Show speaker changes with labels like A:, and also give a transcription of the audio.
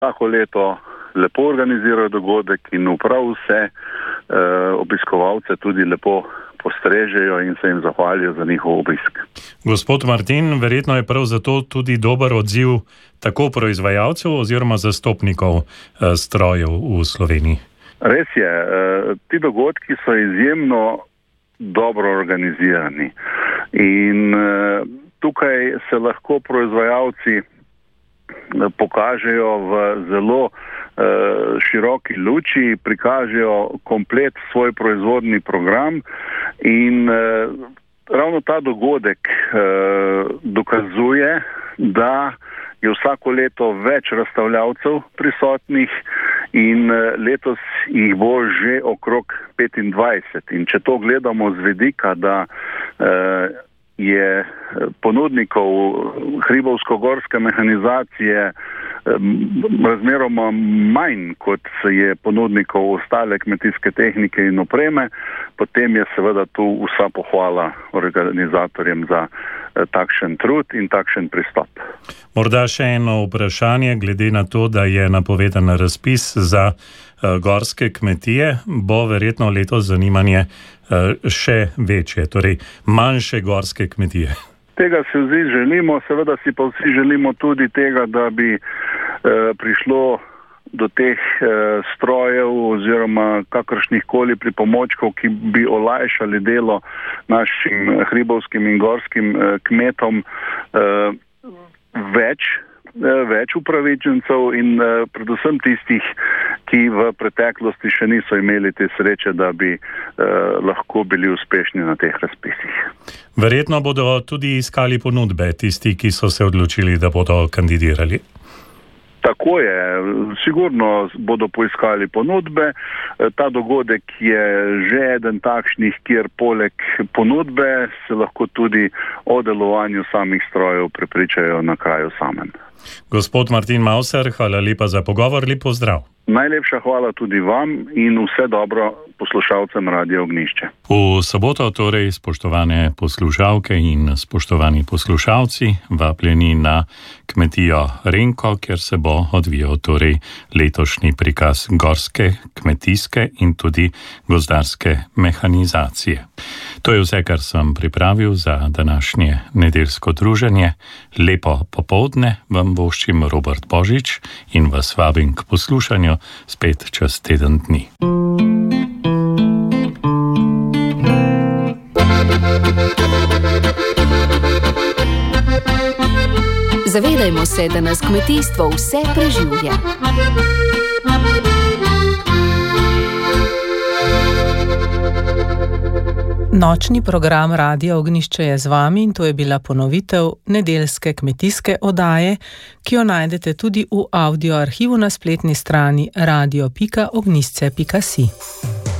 A: vsako leto lepo organizirajo dogodek in prav vse obiskovalce tudi lepo postrežejo in se jim zahvalijo za njihov obisk.
B: Gospod Martin, verjetno je prav zato tudi dober odziv tako proizvajalcev oziroma zastopnikov strojev v Sloveniji.
A: Res je, ti dogodki so izjemno dobro organizirani in tukaj se lahko proizvajalci pokažejo v zelo široki luči, prikažejo komplet svoj proizvodni program in ravno ta dogodek dokazuje, da je vsako leto več razstavljavcev prisotnih in letos jih bo že okrog 25. In če to gledamo z vidika, da je ponudnikov hribovsko-gorske mehanizacije razmeroma manj, kot je ponudnikov ostale kmetijske tehnike in opreme, potem je seveda tu vsa pohvala organizatorjem za takšen trud in takšen pristop.
B: Morda še eno vprašanje, glede na to, da je napovedan razpis za gorske kmetije, bo verjetno letos zanimanje še večje, torej manjše gorske kmetije.
A: Tega si vsi želimo, seveda si pa vsi želimo tudi tega, da bi prišlo do teh strojev oziroma kakršnih koli pripomočkov, ki bi olajšali delo našim hribovskim in gorskim kmetom več upravičencev in predvsem tistih, ki v preteklosti še niso imeli te sreče, da bi lahko bili uspešni na teh razpisih.
B: Verjetno bodo tudi iskali ponudbe tisti, ki so se odločili, da bodo kandidirali.
A: Tako je, sigurno bodo poiskali ponudbe. Ta dogodek je že eden takšnih, kjer poleg ponudbe se lahko tudi o delovanju samih strojev prepričajo na kraju samem.
B: Gospod Martin Mauser, hvala lepa za pogovor, lep pozdrav.
A: Najlepša hvala tudi vam in vse dobro poslušalcem Radia Ognjišče.
B: V soboto torej, spoštovane poslušalke in spoštovani poslušalci, vabljeni na kmetijo Renko, kjer se bo odvijal torej letošnji prikaz gorske, kmetijske in tudi gozdarske mehanizacije. To je vse, kar sem pripravil za današnje nedeljsko druženje. Lepo popoldne vam voščim Robert Božič in vas vabim k poslušanju spet čez teden dni.
C: Zavedajmo se, da nas kmetijstvo vse preživlja.
D: Nočni program Radia Ognjišče je z vami in to je bila ponovitev nedeljske kmetijske oddaje, ki jo najdete tudi v audio arhivu na spletni strani radio.ognjišče.si.